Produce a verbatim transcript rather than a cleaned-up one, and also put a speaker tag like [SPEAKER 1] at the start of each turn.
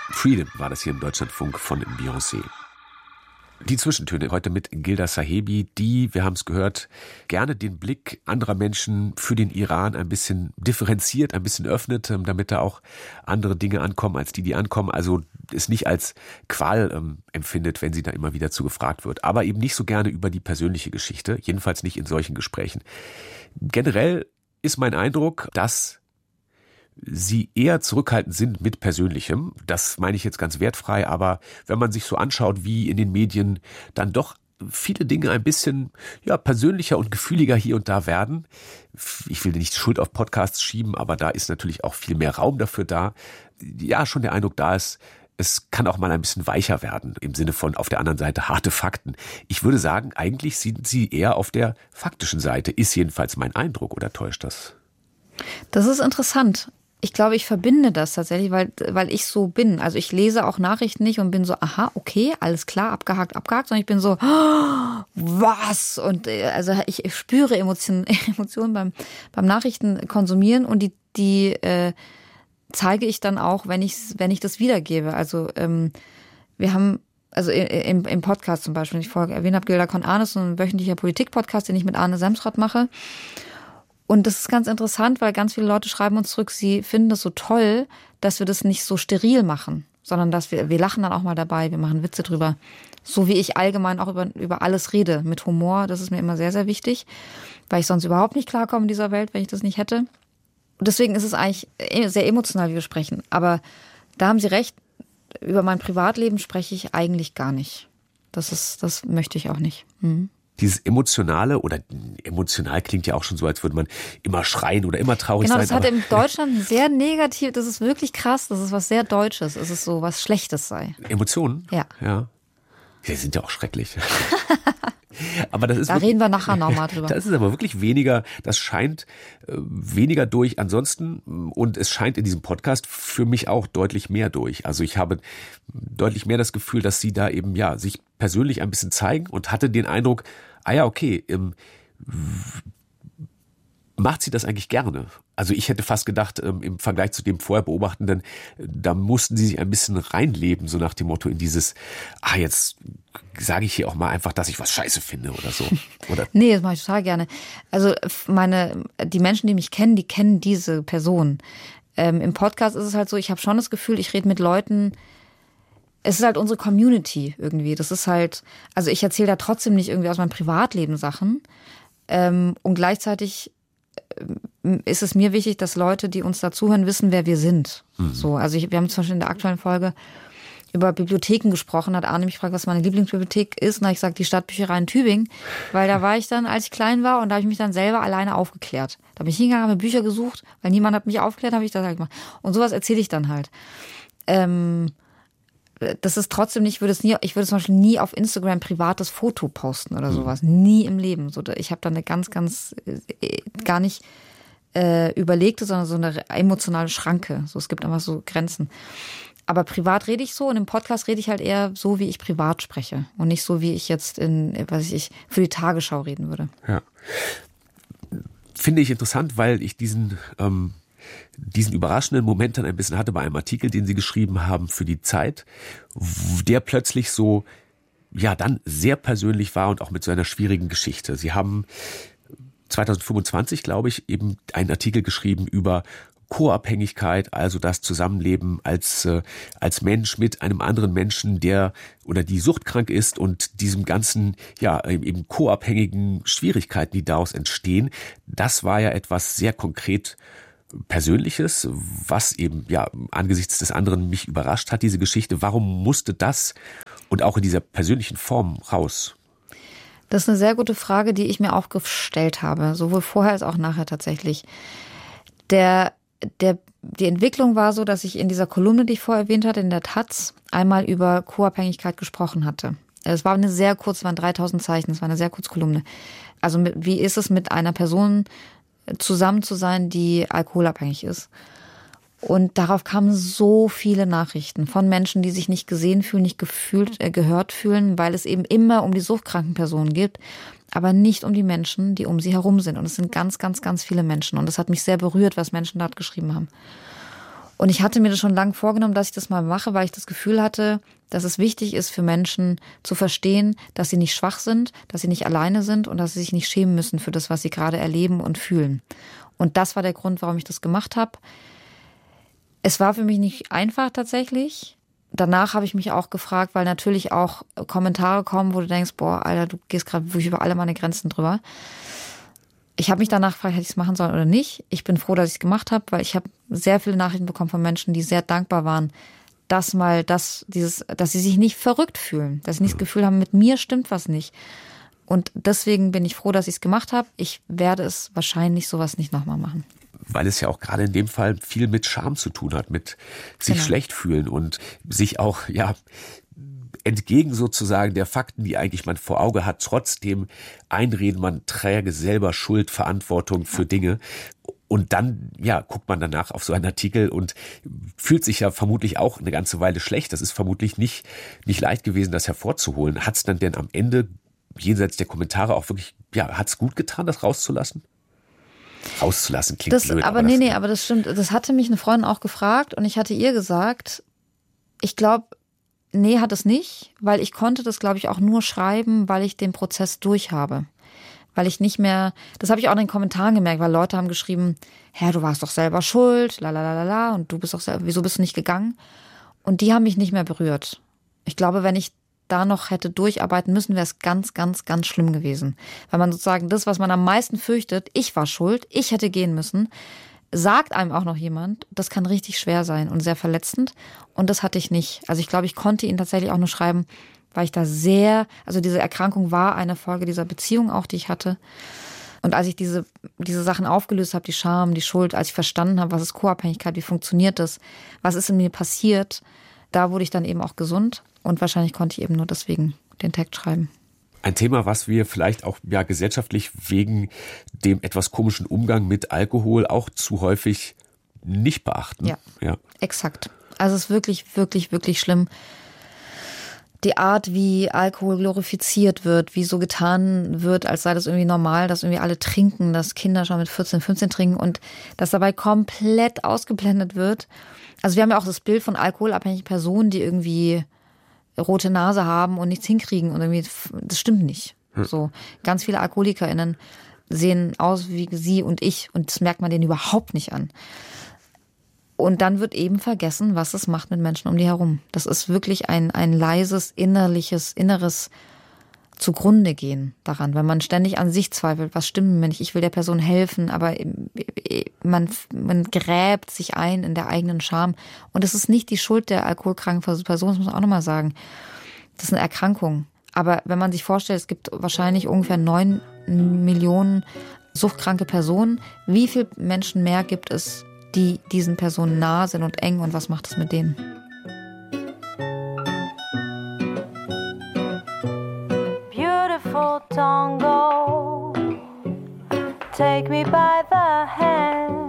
[SPEAKER 1] Freedom war das hier im Deutschlandfunk von Beyoncé. Die Zwischentöne heute mit Gilda Sahebi, die, wir haben es gehört, gerne den Blick anderer Menschen für den Iran ein bisschen differenziert, ein bisschen öffnet, damit da auch andere Dinge ankommen, als die, die ankommen. Also es nicht als Qual ähm, empfindet, wenn sie da immer wieder zu gefragt wird. Aber eben nicht so gerne über die persönliche Geschichte, jedenfalls nicht in solchen Gesprächen. Generell ist mein Eindruck, dass sie eher zurückhaltend sind mit Persönlichem. Das meine ich jetzt ganz wertfrei, aber wenn man sich so anschaut, wie in den Medien dann doch viele Dinge ein bisschen ja persönlicher und gefühliger hier und da werden. Ich will nicht Schuld auf Podcasts schieben, aber da ist natürlich auch viel mehr Raum dafür da. Ja, schon der Eindruck da ist, es kann auch mal ein bisschen weicher werden, im Sinne von auf der anderen Seite harte Fakten. Ich würde sagen, eigentlich sind sie eher auf der faktischen Seite, ist jedenfalls mein Eindruck, oder täuscht das?
[SPEAKER 2] Das ist interessant. Ich glaube, ich verbinde das tatsächlich, weil, weil ich so bin. Also ich lese auch Nachrichten nicht und bin so, aha, okay, alles klar, abgehakt, abgehakt, sondern ich bin so, oh, was? Und also ich, ich spüre Emotionen, Emotionen beim, beim Nachrichten konsumieren und die, die äh, zeige ich dann auch, wenn ich, wenn ich das wiedergebe. Also ähm, wir haben, also im, im Podcast zum Beispiel, ich vorher erwähnt habe, Gilda con Arne, so ein wöchentlicher Politik-Podcast, den ich mit Arne Semsrott mache. Und das ist ganz interessant, weil ganz viele Leute schreiben uns zurück, sie finden das so toll, dass wir das nicht so steril machen, sondern dass wir, wir lachen dann auch mal dabei, wir machen Witze drüber. So wie ich allgemein auch über, über alles rede, mit Humor, das ist mir immer sehr, sehr wichtig, weil ich sonst überhaupt nicht klarkomme in dieser Welt, wenn ich das nicht hätte. Und deswegen ist es eigentlich sehr emotional, wie wir sprechen. Aber da haben Sie recht, über mein Privatleben spreche ich eigentlich gar nicht. Das ist, das möchte ich auch nicht. Mhm.
[SPEAKER 1] Dieses Emotionale, oder emotional klingt ja auch schon so, als würde man immer schreien oder immer traurig
[SPEAKER 2] genau,
[SPEAKER 1] sein.
[SPEAKER 2] Genau, das hat in Deutschland sehr negativ, das ist wirklich krass, das ist was sehr Deutsches, es ist so was Schlechtes sei.
[SPEAKER 1] Emotionen?
[SPEAKER 2] Ja.
[SPEAKER 1] Ja. Die sind ja auch schrecklich. Aber das ist
[SPEAKER 2] da
[SPEAKER 1] wirklich,
[SPEAKER 2] reden wir nachher nochmal drüber.
[SPEAKER 1] Das ist aber wirklich weniger, das scheint äh, weniger durch ansonsten, und es scheint in diesem Podcast für mich auch deutlich mehr durch. Also ich habe deutlich mehr das Gefühl, dass sie da eben ja sich persönlich ein bisschen zeigen und hatte den Eindruck, ah ja, okay, ähm, macht sie das eigentlich gerne? Also ich hätte fast gedacht, ähm, im Vergleich zu dem vorher Beobachtenden, da mussten sie sich ein bisschen reinleben, so nach dem Motto in dieses, ah, jetzt sage ich hier auch mal einfach, dass ich was scheiße finde oder so. Oder?
[SPEAKER 2] Nee, das mache ich total gerne. Also meine, die Menschen, die mich kennen, die kennen diese Person. Ähm, im Podcast ist es halt so, ich habe schon das Gefühl, ich rede mit Leuten, es ist halt unsere Community irgendwie. Das ist halt, also ich erzähle da trotzdem nicht irgendwie aus meinem Privatleben Sachen. Ähm, und gleichzeitig ist es mir wichtig, dass Leute, die uns dazuhören, wissen, wer wir sind. Mhm. So, also ich, wir haben zum Beispiel in der aktuellen Folge über Bibliotheken gesprochen, hat Arne mich gefragt, was meine Lieblingsbibliothek ist. Und da habe ich gesagt, die Stadtbücherei in Tübingen, weil da war ich dann, als ich klein war, und da habe ich mich dann selber alleine aufgeklärt. Da bin ich hingegangen, habe Bücher gesucht, weil niemand hat mich aufgeklärt, habe ich das halt gemacht. Und sowas erzähle ich dann halt. Ähm, das ist trotzdem nicht, ich würde es nie, ich würde zum Beispiel nie auf Instagram privates Foto posten oder sowas. Mhm. Nie im Leben. So, ich habe da eine ganz, ganz, äh, gar nicht äh, überlegte, sondern so eine emotionale Schranke. So, es gibt einfach so Grenzen. Aber privat rede ich so, und im Podcast rede ich halt eher so, wie ich privat spreche. Und nicht so, wie ich jetzt in, was ich, für die Tagesschau reden würde.
[SPEAKER 1] Ja. Finde ich interessant, weil ich diesen, ähm, diesen überraschenden Moment dann ein bisschen hatte bei einem Artikel, den Sie geschrieben haben für die Zeit, der plötzlich so, ja, dann sehr persönlich war und auch mit so einer schwierigen Geschichte. Sie haben zwanzig fünfundzwanzig, glaube ich, eben einen Artikel geschrieben über Co-Abhängigkeit, also das Zusammenleben als äh, als Mensch mit einem anderen Menschen, der oder die suchtkrank ist, und diesem ganzen, ja, eben co-abhängigen Schwierigkeiten, die daraus entstehen. Das war ja etwas sehr konkret Persönliches, was eben ja angesichts des anderen mich überrascht hat, diese Geschichte. Warum musste das und auch in dieser persönlichen Form raus?
[SPEAKER 2] Das ist eine sehr gute Frage, die ich mir auch gestellt habe, sowohl vorher als auch nachher tatsächlich. Der, der, die Entwicklung war so, dass ich in dieser Kolumne, die ich vorher erwähnt hatte, in der Taz, einmal über Co-Abhängigkeit gesprochen hatte. Es war eine sehr kurz, es waren dreitausend Zeichen, es war eine sehr kurze Kolumne. Also mit, wie ist es, mit einer Person zusammen zu sein, die alkoholabhängig ist? Und darauf kamen so viele Nachrichten von Menschen, die sich nicht gesehen fühlen, nicht gefühlt, äh, gehört fühlen, weil es eben immer um die suchtkranken Personen geht, aber nicht um die Menschen, die um sie herum sind. Und es sind ganz, ganz, ganz viele Menschen. Und das hat mich sehr berührt, was Menschen dort geschrieben haben. Und ich hatte mir das schon lange vorgenommen, dass ich das mal mache, weil ich das Gefühl hatte, dass es wichtig ist für Menschen zu verstehen, dass sie nicht schwach sind, dass sie nicht alleine sind und dass sie sich nicht schämen müssen für das, was sie gerade erleben und fühlen. Und das war der Grund, warum ich das gemacht habe. Es war für mich nicht einfach tatsächlich. Danach habe ich mich auch gefragt, weil natürlich auch Kommentare kommen, wo du denkst, boah, Alter, du gehst gerade wirklich über alle meine Grenzen drüber. Ich habe mich danach gefragt, hätte ich es machen sollen oder nicht. Ich bin froh, dass ich es gemacht habe, weil ich habe sehr viele Nachrichten bekommen von Menschen, die sehr dankbar waren, dass mal das, dieses, dass sie sich nicht verrückt fühlen, dass sie nicht das Gefühl haben, mit mir stimmt was nicht. Und deswegen bin ich froh, dass ich es gemacht habe. Ich werde es wahrscheinlich sowas nicht nochmal machen.
[SPEAKER 1] Weil es ja auch gerade in dem Fall viel mit Scham zu tun hat, mit sich
[SPEAKER 2] Genau.
[SPEAKER 1] schlecht fühlen und sich auch, ja, entgegen sozusagen der Fakten, die eigentlich man vor Auge hat, trotzdem einreden, man träge selber Schuld, Verantwortung für Dinge. Und dann, ja, guckt man danach auf so einen Artikel und fühlt sich ja vermutlich auch eine ganze Weile schlecht. Das ist vermutlich nicht, nicht leicht gewesen, das hervorzuholen. Hat es dann denn am Ende, jenseits der Kommentare, auch wirklich, ja, hat es gut getan, das rauszulassen? Rauszulassen klingt
[SPEAKER 2] das,
[SPEAKER 1] blöd.
[SPEAKER 2] Aber,
[SPEAKER 1] aber
[SPEAKER 2] nee,
[SPEAKER 1] das,
[SPEAKER 2] nee, aber das stimmt. Das hatte mich eine Freundin auch gefragt und ich hatte ihr gesagt, ich glaube, nee, hat es nicht, weil ich konnte das, glaube ich, auch nur schreiben, weil ich den Prozess durch habe. Weil ich nicht mehr, das habe ich auch in den Kommentaren gemerkt, weil Leute haben geschrieben, Herr, du warst doch selber schuld, la la la la la, und du bist doch selber, wieso bist du nicht gegangen? Und die haben mich nicht mehr berührt. Ich glaube, wenn ich da noch hätte durcharbeiten müssen, wäre es ganz, ganz, ganz schlimm gewesen. Weil man sozusagen das, was man am meisten fürchtet, ich war schuld, ich hätte gehen müssen, sagt einem auch noch jemand, das kann richtig schwer sein und sehr verletzend. Und das hatte ich nicht. Also ich glaube, ich konnte ihn tatsächlich auch nur schreiben, weil ich da sehr, also diese Erkrankung war eine Folge dieser Beziehung auch, die ich hatte. Und als ich diese, diese Sachen aufgelöst habe, die Scham, die Schuld, als ich verstanden habe, was ist Co-Abhängigkeit, wie funktioniert das, was ist in mir passiert, da wurde ich dann eben auch gesund. Und wahrscheinlich konnte ich eben nur deswegen den Text schreiben.
[SPEAKER 1] Ein Thema, was wir vielleicht auch ja gesellschaftlich wegen dem etwas komischen Umgang mit Alkohol auch zu häufig nicht beachten.
[SPEAKER 2] Ja,
[SPEAKER 1] ja.
[SPEAKER 2] Exakt. Also es ist wirklich, wirklich, wirklich schlimm. Die Art, wie Alkohol glorifiziert wird, wie so getan wird, als sei das irgendwie normal, dass irgendwie alle trinken, dass Kinder schon mit vierzehn, fünfzehn trinken und dass dabei komplett ausgeblendet wird. Also wir haben ja auch das Bild von alkoholabhängigen Personen, die irgendwie rote Nase haben und nichts hinkriegen und irgendwie, das stimmt nicht. Hm. So, ganz viele AlkoholikerInnen sehen aus wie sie und ich und das merkt man denen überhaupt nicht an. Und dann wird eben vergessen, was es macht mit Menschen um die herum. Das ist wirklich ein, ein leises, innerliches, inneres zugrunde gehen daran, wenn man ständig an sich zweifelt, was stimmt mir nicht, ich will der Person helfen, aber man, man gräbt sich ein in der eigenen Scham. Und das ist nicht die Schuld der alkoholkranken Person, das muss man auch nochmal sagen. Das ist eine Erkrankung. Aber wenn man sich vorstellt, es gibt wahrscheinlich ungefähr neun Millionen suchtkranke Personen, wie viele Menschen mehr gibt es, die diesen Personen nah sind und eng und was macht es mit denen?
[SPEAKER 3] Beautiful tango, take me by the hand.